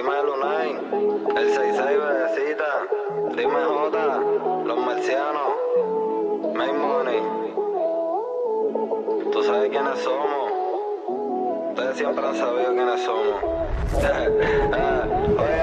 Dime Lunay, el 66 bebecita, dime Jota, los marcianos, Make Money. Tú sabes quiénes somos, ustedes siempre han sabido quiénes somos. Oye.